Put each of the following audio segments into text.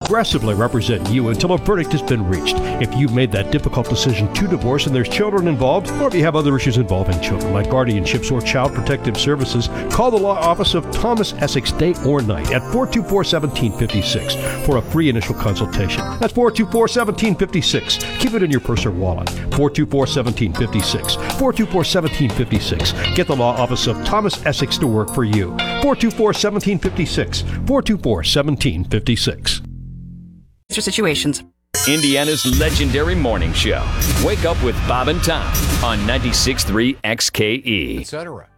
aggressively represent you until a verdict has been reached. If you've made that difficult decision to divorce and there's children involved, or if you have other issues involving children like guardianships or child protective services, call the law office of Thomas Essex day or night at 424-1756 for a free initial consultation. That's 424-1756. Keep it in your purse or wallet. 424-1756. 424-1756. Get the law office of Thomas Essex to work for you. 424-1756. 424-1756. Situations. Indiana's legendary morning show. Wake up with Bob and Tom on 96.3 XKE. Etc.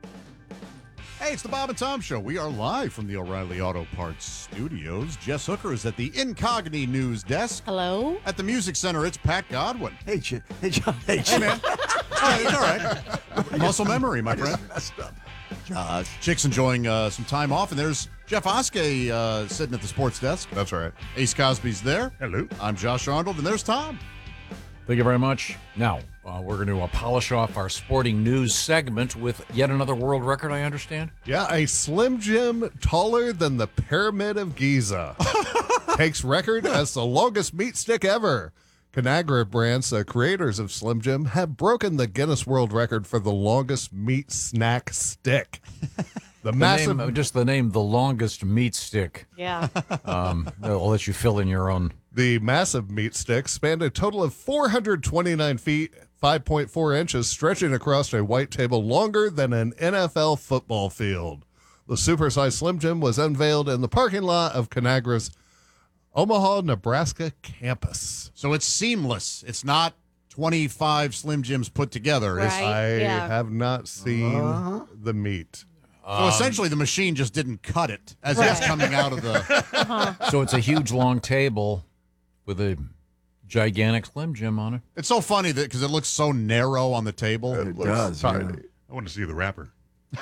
Hey, it's the Bob and Tom Show. We are live from the O'Reilly Auto Parts studios. Jess Hooker is at the Incogni News Desk. Hello. At the Music Center, it's Pat Godwin. Hey, John. Hey, man. It's all right. Muscle memory, my friend. Messed up. Josh. Chick's enjoying some time off, and there's Jeff Oskey sitting at the sports desk. That's right. Ace Cosby's there. Hello. I'm Josh Arnold, and there's Tom. Thank you very much. Now, we're going to polish off our sporting news segment with yet another world record, I understand. Yeah, a Slim Jim taller than the Pyramid of Giza takes record as the longest meat stick ever. Conagra Brands, the creators of Slim Jim, have broken the Guinness World Record for the longest meat snack stick. The name, the longest meat stick. Yeah. I'll let you fill in your own. The massive meat stick spanned a total of 429 feet, 5.4 inches, stretching across a white table longer than an NFL football field. The supersized Slim Jim was unveiled in the parking lot of Conagra's Omaha, Nebraska campus. So it's seamless. It's not 25 Slim Jims put together. Right. I Yeah. have not seen the meat. So essentially the machine just didn't cut it as it's coming out of the... So it's a huge, long table with a gigantic Slim Jim on it. It's so funny that because it looks so narrow on the table. It looks does, tiny. yeah. I want to see the wrapper.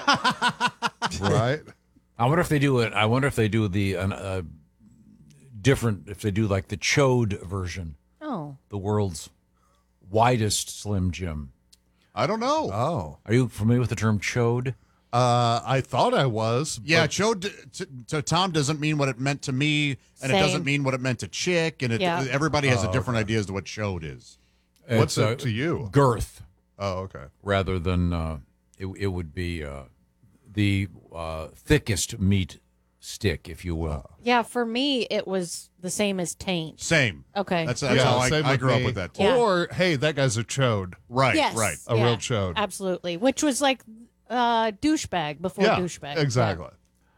Right? I wonder if they do it. I wonder if they do the different. If they do like the chode version, Oh. the world's widest Slim Jim. I don't know. Oh. Are you familiar with the term chode? I thought I was. Yeah, but chode to Tom doesn't mean what it meant to me, and it Same. doesn't mean what it meant to Chick, and everybody has a different idea as to what chode is. What's It's, it to you? Girth, Oh, okay. rather than it would be the thickest meat stick, if you will. Yeah, for me, it was the same as taint. Same. Okay. That's how same I with grew up me. with that too. Yeah. Or, hey, that guy's a chode. Right, Yes. right. A real chode. Absolutely. Which was like douchebag before douchebag. Exactly.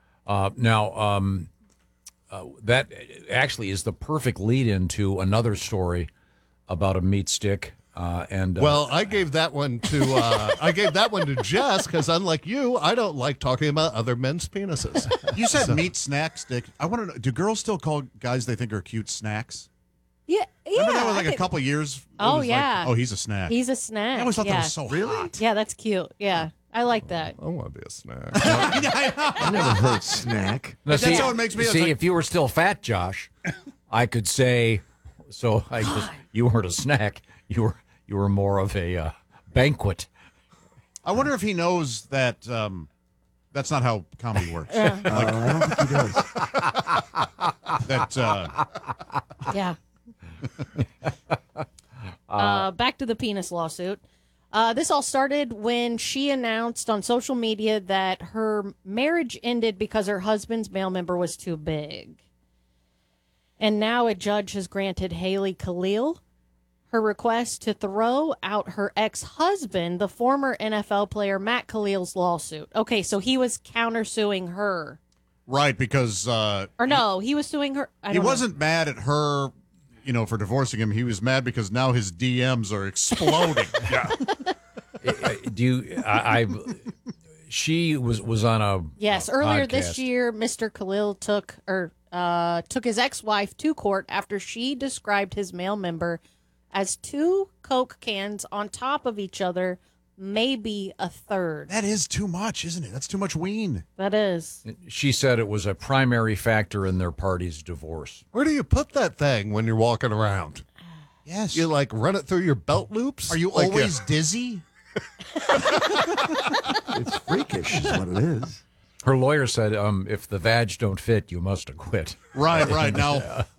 That actually is the perfect lead-in to another story about a meat stick. Well, I gave that one to Jess because, unlike you, I don't like talking about other men's penises. You said meat snack stick. I want to know, do girls still call guys they think are cute snacks? Yeah. Remember that was I like a think- couple years? It Oh, was yeah. Like, oh, he's a snack. He's a snack. I always thought yeah. that was so hot. Yeah, that's cute. Yeah. I like that. I want to be a snack. I never heard snack. Now, That's how it makes me. It's See, like- if you were still fat, Josh, I could say. So you weren't a snack. You were more of a banquet. I wonder if he knows that that's not how comedy works. I don't think he does. That Yeah. Back to the penis lawsuit. This all started when she announced on social media that her marriage ended because her husband's male member was too big. And now a judge has granted Haley Khalil her request to throw out her ex-husband, the former NFL player Matt Khalil's lawsuit. Okay, so he was countersuing her. right because Or no, he was suing her. I he don't know. wasn't mad at her, for divorcing him. He was mad because now his DMs are exploding. She was on a Yes, earlier podcast. this year, Mr. Khalil took his ex-wife to court after she described his male member as 2 Coke cans on top of each other, maybe a third. That is too much, isn't it? That's too much ween. That is. She said it was a primary factor in their party's divorce. Where do you put that thing when you're walking around? Yes. You like run it through your belt loops? Are you Like, always dizzy? It's freakish, is what it is. Her lawyer said, if the vag don't fit, you must acquit. Right. Now,